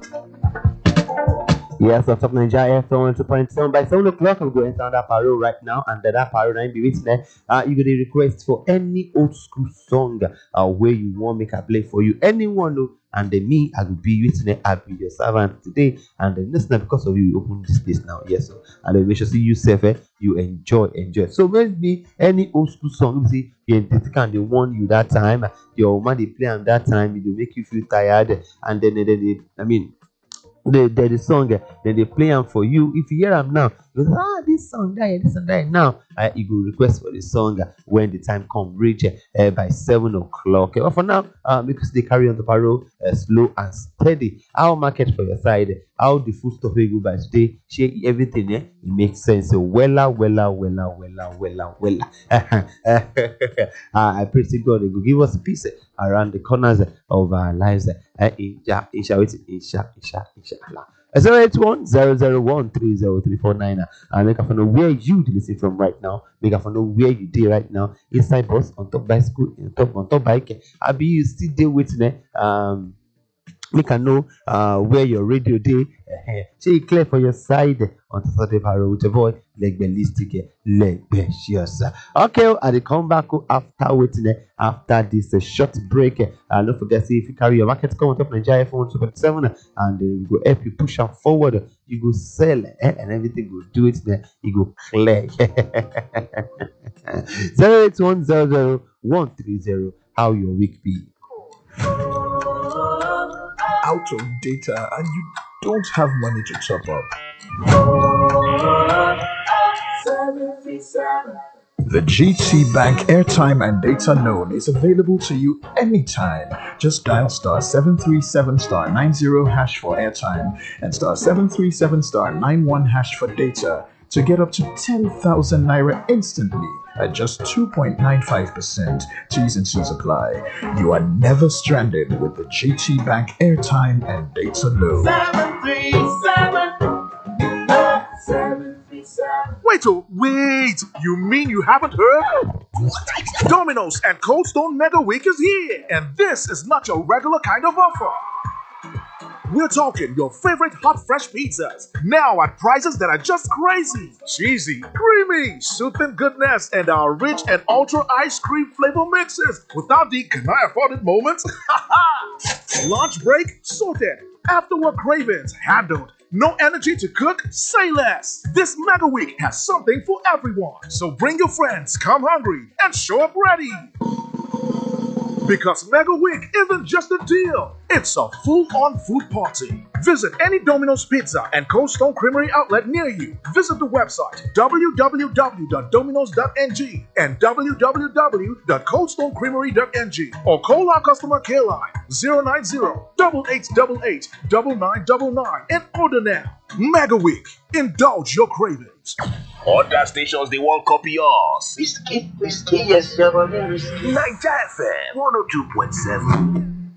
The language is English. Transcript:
Yes, on top Nigeria FM 2.7 by 7 o'clock. I'm going to enter that parole right now, and that parole now be written there. You get a request for any old school song where you want make I play for you. Anyone know, and then me, I will be written there. I'll be your servant today, and then listen because of you, we open this place now. Yes, so and then we should see you safe. You enjoy. So maybe any old school song, you see, can they warn you that time, your man they play on that time, it will make you feel tired, and then they, I mean the song then they play them for you. If you hear them now, you go, this song die, this and that now. You go request for the song when the time come reach by 7 o'clock. But for now, because they carry on the parole slow and steady. Our market for your side, how the food stuff we go by today, share everything, it makes sense. So wella. I pray to God, they will give us peace around the corners of our lives. Inshallah. 08100130349 and make us know where you listen from right now. Make us know where you did right now. Inside bus, on top bicycle, on top bike. I be you still there waiting make I know where your radio day. So you clear for your side on the Saturday Parole with a boy leg ballistic leg yes. Okay, I will come back after waiting after this short break. Don't forget, see if you carry your market come on top Nigeria phone 2.7 and we go help you push them forward. You go sell and everything go do it there. You go clear. 08100130130. How your week be? Out of data and you don't have money to top up. The GT Bank airtime and data loan is available to you anytime. Just dial star 737 star 90 hash for airtime and star 737 star 91 hash for data to get up to 10,000 naira instantly at just 2.95%. T's and C's apply. You are never stranded with the GT Bank airtime and data loan. 737. Wait! You mean you haven't heard? Domino's and Cold Stone Mega Week is here, and this is not your regular kind of offer. We're talking your favorite hot fresh pizzas, now at prices that are just crazy. Cheesy, creamy, soothing goodness, and our rich and ultra ice cream flavor mixes without the can I afford it moments. Lunch break sorted. After work cravings handled. No energy to cook? Say less. This Mega Week has something for everyone. So bring your friends, come hungry, and show up ready. Because Mega Week isn't just a deal, it's a full-on food party. Visit any Domino's Pizza and Cold Stone Creamery outlet near you. Visit the website www.dominos.ng and www.coldstonecreamery.ng or call our customer care line 090-8888-9999 and order now. Mega Week. Indulge your cravings. Other stations they won't copy us. Whiskey, yes, you're risky. Niger FM 102.7.